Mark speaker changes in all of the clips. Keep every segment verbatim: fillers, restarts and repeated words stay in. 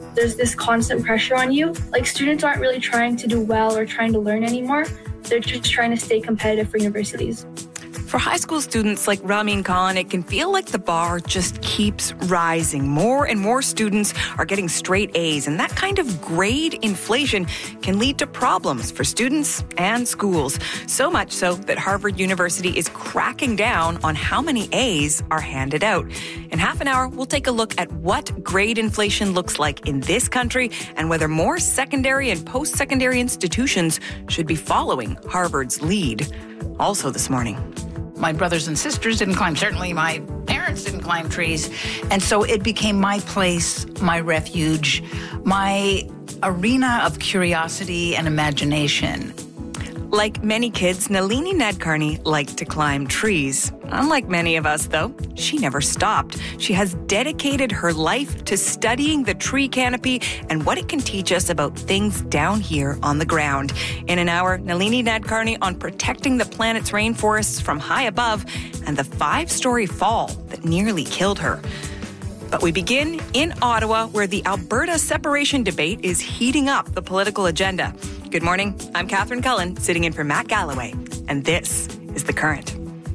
Speaker 1: there's this constant pressure on you. Like, students aren't really trying to do well or trying to learn anymore. They're just trying to stay competitive for universities.
Speaker 2: For high school students like Ramin Khan, it can feel like the bar just keeps rising. More and more students are getting straight A's, and that kind of grade inflation can lead to problems for students and schools. So much so that Harvard University is cracking down on how many A's are handed out. In half an hour, we'll take a look at what grade inflation looks like in this country and whether more secondary and post-secondary institutions should be following Harvard's lead. Also this morning,
Speaker 3: my brothers and sisters didn't climb. Certainly my parents didn't climb trees. And so it became my place, my refuge, my arena of curiosity and imagination.
Speaker 2: Like many kids, Nalini Nadkarni liked to climb trees. Unlike many of us, though, she never stopped. She has dedicated her life to studying the tree canopy and what it can teach us about things down here on the ground. In an hour, Nalini Nadkarni on protecting the planet's rainforests from high above and the five-story fall that nearly killed her. But we begin in Ottawa, where the Alberta separation debate is heating up the political agenda. Good morning. I'm Catherine Cullen, sitting in for Matt Galloway, and this is The Current.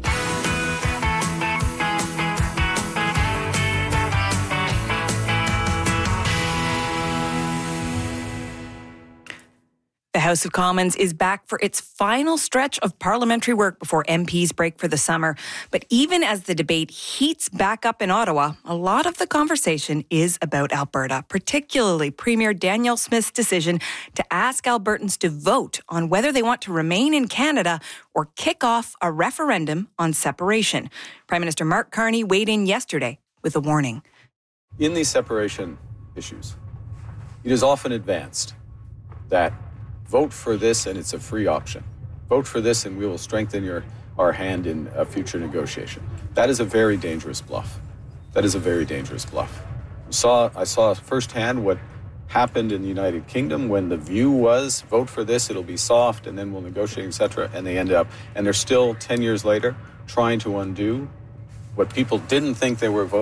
Speaker 2: The House of Commons is back for its final stretch of parliamentary work before M Ps break for the summer. But even as the debate heats back up in Ottawa, a lot of the conversation is about Alberta, particularly Premier Danielle Smith's decision to ask Albertans to vote on whether they want to remain in Canada or kick off a referendum on separation. Prime Minister Mark Carney weighed in yesterday with a warning.
Speaker 4: In these separation issues, it is often advanced that vote for this and it's a free option. Vote for this and we will strengthen your our hand in a future negotiation. That is a very dangerous bluff. That is a very dangerous bluff. Saw I saw firsthand what happened in the United Kingdom when the view was vote for this, it'll be soft, and then we'll negotiate, et cetera. And they ended up, and they're still ten years later trying to undo what people didn't think they were voting.